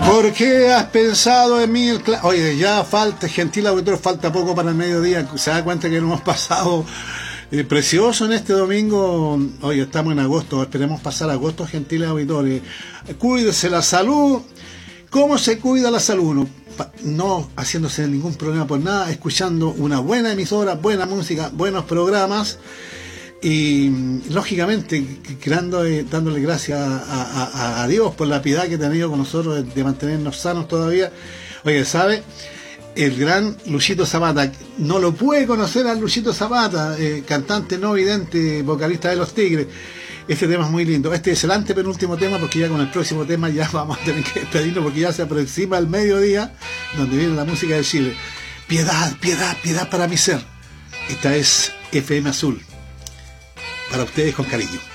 ¿Por qué has pensado en mí? Oye, ya falta, gentil auditor, falta poco para el mediodía. Se da cuenta que lo hemos pasado precioso en este domingo. Oye, estamos en agosto, esperemos pasar agosto, gentiles auditores. Cuídese la salud. ¿Cómo se cuida la salud uno? No haciéndose ningún problema por nada, escuchando una buena emisora, buena música, buenos programas. Y lógicamente dándole gracias a Dios por la piedad que ha tenido con nosotros de mantenernos sanos todavía. Oye, ¿sabe? El gran Luchito Zapata, no lo pude conocer al Luchito Zapata, cantante no vidente, vocalista de Los Tigres. Este tema es muy lindo. Este es el antepenúltimo tema, porque ya con el próximo tema ya vamos a tener que despedirnos, porque ya se aproxima el mediodía, donde viene la música de Chile. Piedad, piedad, piedad para mi ser. Esta es FM Azul. Para ustedes con cariño.